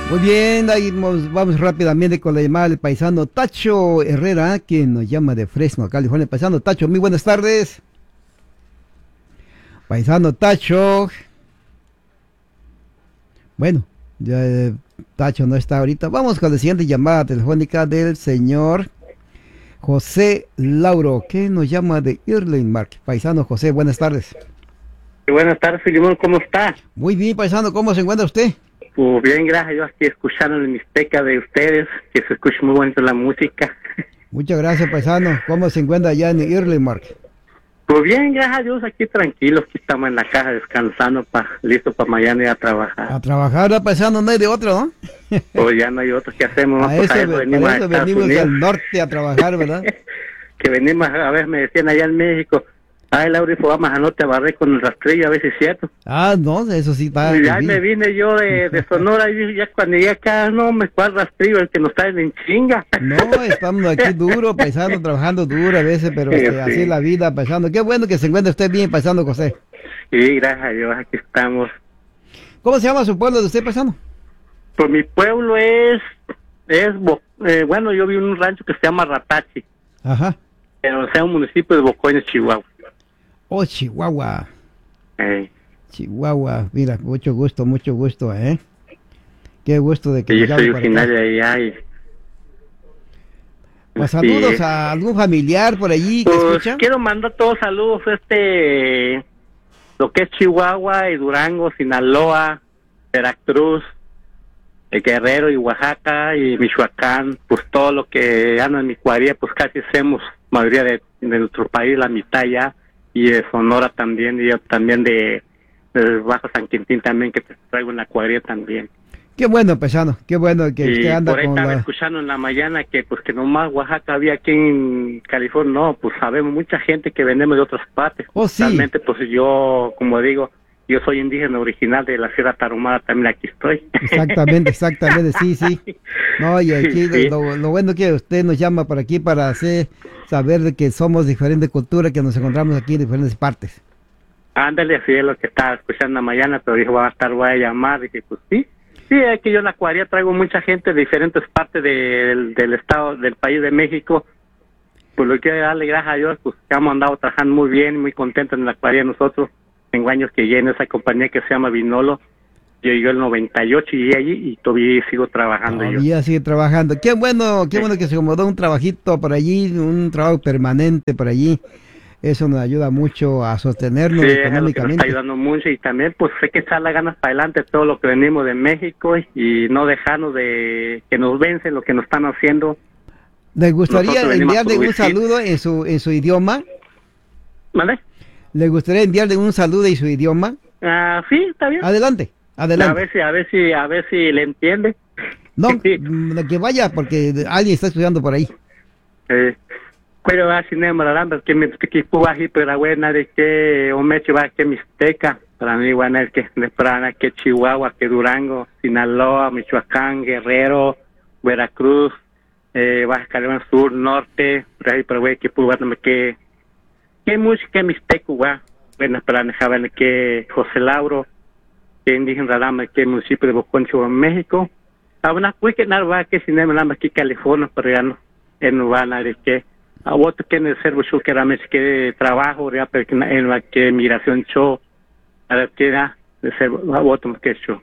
Muy bien, ahí vamos rápidamente con la llamada del paisano Tacho Herrera, quien nos llama de Fresno, California. Paisano Tacho, muy buenas tardes. Paisano Tacho. Bueno, ya Tacho no está ahorita. Vamos con la siguiente llamada telefónica del señor José Lauro, que nos llama de Irving Mark. Paisano José, buenas tardes. Buenas tardes, Filimón, ¿cómo está? Muy bien, paisano, ¿cómo se encuentra usted? Pues bien, gracias, yo aquí escuchando la Mixteca de ustedes, que se escucha muy bonito la música. Muchas gracias, paisano. ¿Cómo se encuentra allá en Irving Mark? Pues bien, gracias a Dios, aquí tranquilos, aquí estamos en la casa descansando, listo para mañana ir a trabajar. A trabajar, ¿no, paisano? No hay de otro, ¿no? Pues ya no hay otro que hacemos, ¿no? Pues Para eso venimos al norte a trabajar, ¿verdad? Que venimos, a ver, me decían allá en México, ay, Laura, vamos a norte a barrer con el rastrillo, a ver si es cierto. Ah, no, eso sí está. Y ahí me vine yo de Sonora y ya cuando llegué acá, no, me cuál rastrillo, el que nos trae en chinga. No, estamos aquí duro, paisano, trabajando duro a veces, pero sí. Así es la vida, paisano. Qué bueno que se encuentre usted bien, paisano José. Sí, gracias a Dios, aquí estamos. ¿Cómo se llama su pueblo de usted, paisano? Pues mi pueblo bueno, yo vivo en un rancho que se llama Ratachi. Ajá. Pero sea un municipio de Bocoines, Chihuahua. Oh, Chihuahua. Chihuahua, mira, mucho gusto, ¿eh? Qué gusto de que... Yo soy originario de allá. Pues saludos a algún familiar por allí que pues escucha. Quiero mandar todos saludos lo que es Chihuahua y Durango, Sinaloa, Veracruz, Guerrero y Oaxaca y Michoacán, pues todo lo que anda en mi cuadrilla, pues casi hacemos mayoría de nuestro país, la mitad ya, y de Sonora también, y yo también de Bajo San Quintín también, que te traigo en la cuadrilla también. Qué bueno, paisano, qué bueno que usted anda por ahí con estaba escuchando en la mañana que pues que nomás Oaxaca había aquí en California, no, pues sabemos mucha gente que venimos de otras partes. Oh, sí. Realmente pues yo, como digo, yo soy indígena original de la Sierra Tarahumara, también aquí estoy. Exactamente, sí. No, y aquí sí. Lo bueno que usted nos llama por aquí para hacer saber de que somos diferentes culturas, que nos encontramos aquí en diferentes partes. Ándale, así es lo que estaba escuchando en la mañana, pero dijo, voy a llamar, dije, pues sí. Sí, es que yo en la cuadrilla traigo mucha gente de diferentes partes del estado, del país de México. Pues lo que darle gracias a Dios, pues que hemos andado trabajando muy bien, muy contentos en la cuadrilla nosotros. Tengo años que llegué en esa compañía que se llama Vinolo. Yo llegué el 98 y llegué allí y todavía sigo trabajando. Todavía sigue trabajando. Qué bueno que se acomodó un trabajito por allí, un trabajo permanente por allí. Eso nos ayuda mucho a sostenernos económicamente. Nos está ayudando mucho y también pues hay que echar las ganas para adelante todo lo que venimos de México y no dejarnos de que nos vencen lo que nos están haciendo. ¿Le gustaría enviarle un saludo en su idioma? ¿Vale? ¿Le gustaría enviarle un saludo en su idioma? Sí, está bien. Adelante. A ver si le entiende. No, que vaya porque alguien está estudiando por ahí. Pero así no me la que me que puaji pero buena de que o me va que Mixteca para mí bueno es que de prana que Chihuahua, que Durango, Sinaloa, Michoacán, Guerrero, Veracruz, Baja California Sur, Norte, por ahí pero güey que pudo que música Mixteca va bueno para dejar que José Lauro que indígena Ralama que municipio de Boconcho México a una pues que nada va que sin me la aquí California pero ya no en Urbana de que a otro que en el servo show que era que trabajo ya en la que migración show a la que era de servo a otro que show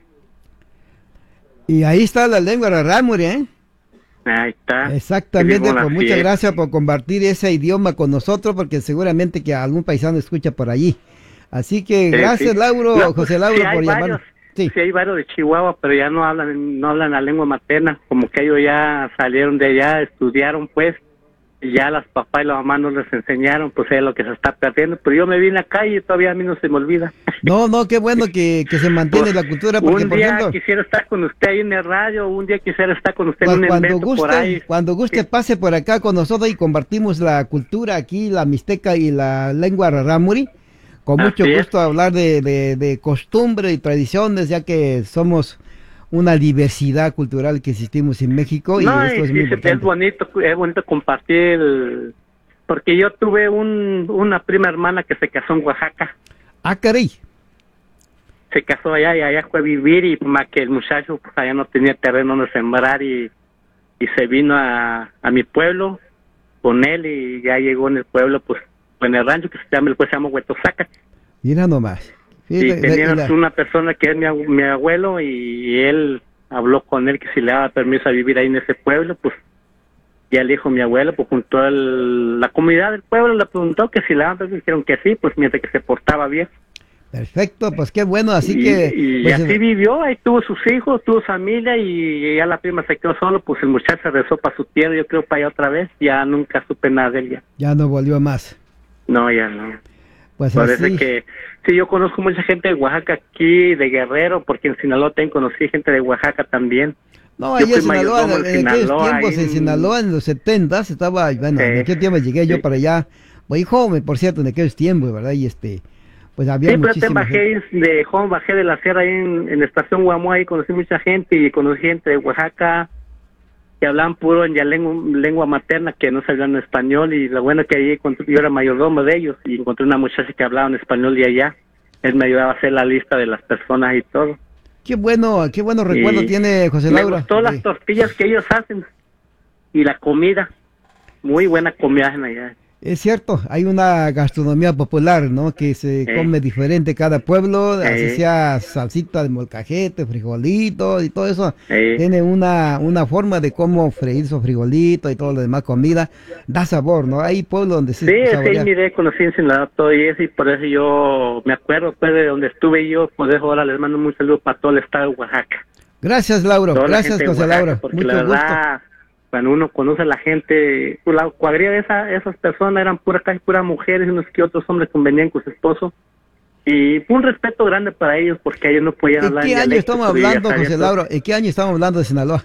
y ahí está la lengua rarámuri, ahí está exactamente. Pues muchas gracias por compartir ese idioma con nosotros porque seguramente que algún paisano escucha por allí, así que gracias Lauro, no, José Lauro por llamarnos. Sí, hay varios de Chihuahua pero ya no hablan la lengua materna, como que ellos ya salieron de allá, estudiaron pues y ya las papás y la mamá no les enseñaron, pues es lo que se está perdiendo, pero yo me vine acá y todavía a mí no se me olvida. No, qué bueno que se mantiene la cultura, porque un día por ejemplo, quisiera estar con usted ahí en el radio, un día quisiera estar con usted en un evento por ahí. Cuando guste pase por acá con nosotros y compartimos la cultura aquí, la mixteca y la lengua rarámuri, con mucho gusto hablar de costumbre y tradiciones, ya que somos una diversidad cultural que existimos en México y esto es muy importante. Es bonito compartir, porque yo tuve una prima hermana que se casó en Oaxaca. Ah, caray. se casó allá y allá fue a vivir y más que el muchacho pues allá no tenía terreno donde sembrar y se vino a mi pueblo con él y ya llegó en el pueblo pues en el rancho que se llama Huetosaca. Mira nomás. Y teníamos una persona que es mi abuelo y él habló con él que si le daba permiso a vivir ahí en ese pueblo, pues ya le dijo mi abuelo, pues junto a la comunidad del pueblo le preguntó que si le daban permiso, dijeron que sí, pues mientras que se portaba bien. Perfecto, pues qué bueno, así y pues, así vivió, ahí tuvo sus hijos, tuvo familia y ya la prima se quedó solo, pues el muchacho se regresó para su tierra, yo creo para allá otra vez, ya nunca supe nada de él ya. Ya no volvió más. No, ya no. Pues parece así. Que sí, yo conozco mucha gente de Oaxaca aquí, de Guerrero, porque en Sinaloa también conocí gente de Oaxaca también. No, allá en Sinaloa, en aquellos tiempos en Sinaloa, en los 70 estaba, bueno, en aquel tiempo llegué yo para allá, muy joven, por cierto, en aquellos tiempos, ¿verdad? Y pues había muchísima gente. De joven, bajé de la sierra ahí en la estación Guamua, ahí conocí mucha gente y conocí gente de Oaxaca que hablaban puro en ya lengua materna, que no sabían español, y lo bueno que ahí yo era mayordomo de ellos y encontré una muchacha que hablaba en español de allá. Él me ayudaba a hacer la lista de las personas y todo. Qué bueno recuerdo tiene José Laura. Me gustó las tortillas que ellos hacen y la comida, muy buena comida allá. Es cierto, hay una gastronomía popular, ¿no? Que se come diferente cada pueblo, así sea salsita de molcajete, frijolitos y todo eso. Tiene una forma de cómo freír esos frijolitos y todo lo demás comida. Da sabor, ¿no? Hay pueblos donde sí, miré, conocí en Sinaloa todo y eso, y por eso yo me acuerdo pues de donde estuve yo, por eso ahora les mando un saludo para todo el estado de Oaxaca. Gracias, Lauro. Gracias, José Lauro. Mucho gusto. Cuando uno conoce a la gente, la cuadrilla de esas personas eran casi puras mujeres y unos que otros hombres que venían con su esposo. Y fue un respeto grande para ellos porque ellos no podían hablar. ¿En qué año estamos hablando, José Lauro? ¿En qué año estamos hablando de Sinaloa?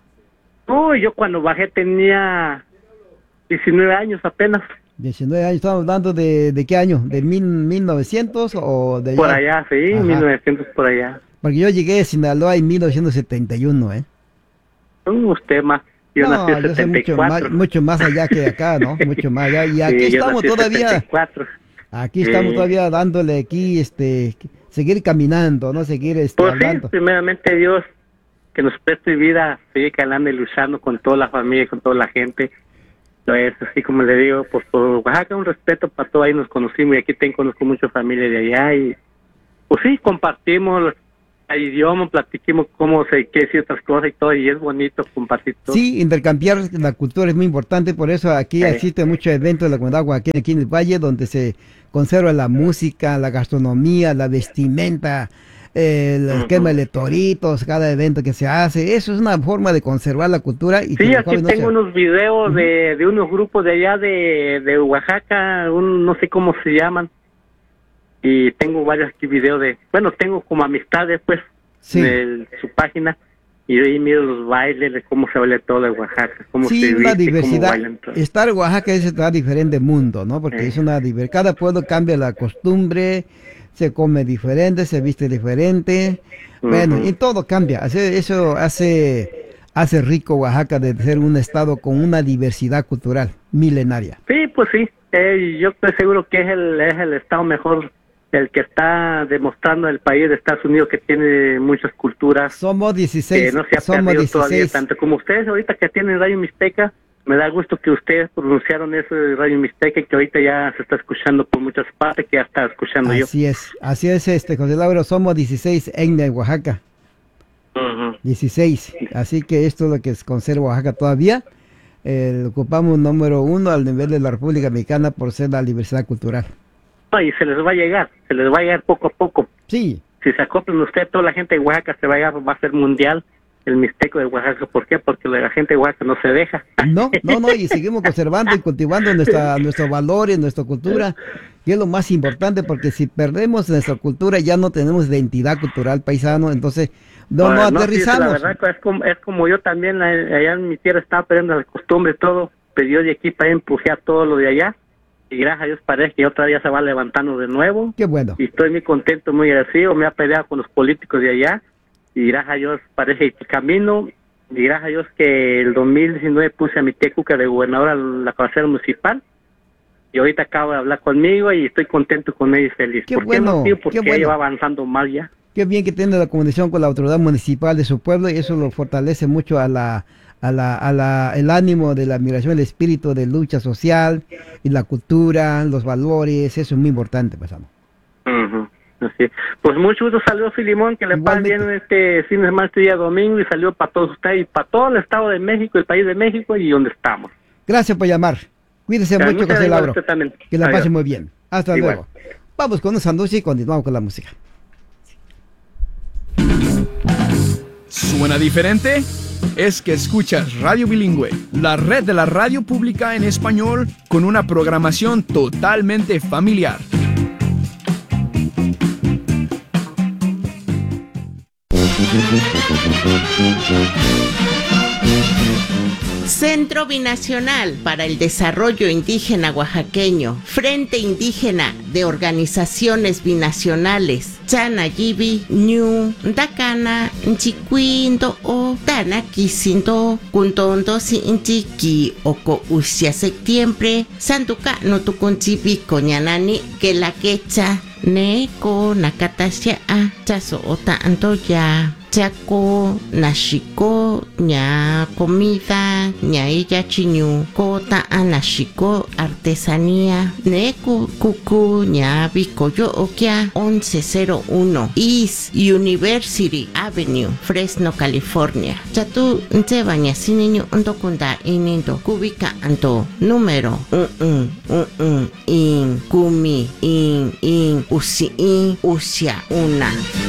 Yo cuando bajé tenía 19 años apenas. 19 años, estamos hablando de qué año, ¿de 1900 o de allá? Por allá, sí, ajá. 1900 por allá. Porque yo llegué a Sinaloa en 1971, Usted más. Yo nací en 74. Mucho más allá que acá, ¿no? Mucho más allá. Y aquí estamos todavía. 74. Aquí estamos todavía dándole aquí, seguir caminando, ¿no? Seguir pues hablando. Sí, primeramente Dios, que nos preste vida, seguir calando y luchando con toda la familia, con toda la gente. Entonces, así como le digo, pues por Oaxaca un respeto para todo, ahí nos conocimos y aquí conozco mucha familia de allá y pues sí, compartimos el idioma, platiquemos qué ciertas cosas y todo, y es bonito compartir todo. Sí, intercambiar la cultura es muy importante, por eso aquí existe muchos eventos de la comunidad oaxaqueña aquí en el valle, donde se conserva la música, la gastronomía, la vestimenta, el esquema de toritos, cada evento que se hace, eso es una forma de conservar la cultura. Y sí, aquí tengo unos videos de unos grupos de allá de Oaxaca, no sé cómo se llaman, y tengo varios aquí videos tengo como amistades pues en su página y ahí miro los bailes de cómo se baila todo de Oaxaca, cómo se viste, una diversidad. Cómo bailan todo. Estar en Oaxaca es estar diferente mundo, ¿no? Porque es cada pueblo cambia la costumbre, se come diferente, se viste diferente, bueno, y todo cambia. Eso hace rico Oaxaca de ser un estado con una diversidad cultural milenaria. Sí, pues sí, yo estoy seguro que es el estado mejor, el que está demostrando el país de Estados Unidos que tiene muchas culturas. Somos 16. Que no se ha perdido todavía tanto como ustedes ahorita que tienen Radio Mixteca. Me da gusto que ustedes pronunciaron eso de Radio Mixteca, que ahorita ya se está escuchando por muchas partes, que ya está escuchando yo. Así es, José Lauro, somos 16 en Oaxaca. 16, así que esto es lo que conserva Oaxaca todavía. Ocupamos número 1 al nivel de la República Mexicana por ser la diversidad cultural. Y se les va a llegar poco a poco. Sí. Si se acoplan ustedes, toda la gente de Oaxaca va a ser mundial el mixteco de Oaxaca. ¿Por qué? Porque la gente de Oaxaca no se deja. No, y seguimos conservando y cultivando nuestros valores, nuestra cultura, y es lo más importante, porque si perdemos nuestra cultura ya no tenemos identidad cultural paisano, entonces no aterrizamos. Sí, la verdad es como yo también, allá en mi tierra estaba perdiendo la costumbre y todo, pero yo de aquí para allá empujé a todo lo de allá. Y gracias a Dios parece que otra día se va levantando de nuevo. Qué bueno. Y estoy muy contento, muy agradecido. Me ha peleado con los políticos de allá. Y gracias a Dios parece que camino. Y gracias a Dios que el 2019 puse a mi tía Cuca de gobernadora a la cabecera municipal. Y ahorita acabo de hablar conmigo y estoy contento con ella y feliz. Qué bueno. Porque ella va avanzando más ya. Qué bien que tiene la comunicación con la autoridad municipal de su pueblo y eso lo fortalece mucho el ánimo de la admiración, el espíritu de lucha social y la cultura, los valores, eso es muy importante, pasamos. Así. Pues mucho gusto, saludos Filimón, que le pasen bien este fin de semana, este día domingo, y saludos para todos ustedes y para todo el Estado de México, el país de México y donde estamos. Gracias por llamar. Cuídese mucho, José Lauro. Que la pase muy bien. Hasta luego. Vamos con un sándwich y continuamos con la música. ¿Suena diferente? Es que escuchas Radio Bilingüe, la red de la radio pública en español con una programación totalmente familiar. Centro Binacional para el Desarrollo Indígena Oaxaqueño, Frente Indígena de Organizaciones Binacionales, Chanayibi, Ñu, Dakana, Nchiquindo o Tanakisindo, Kuntondo Sinchiki, Oko Usia Septiembre, Santuca no Tukunchibi, Coñanani, que la quecha, Neko, Nakatasha, Chaso Ota Antoya. Chaco, Nashiko, ña comida, ña ella chiñu, kota anashiko, artesanía, neku, kuku, ña bicoyo okia, 1101 East University Avenue, Fresno, California. Chatu, ntebaña siniño, ndokunda inindo, kubika anto, número, in, kumi, in, usi, usia, una.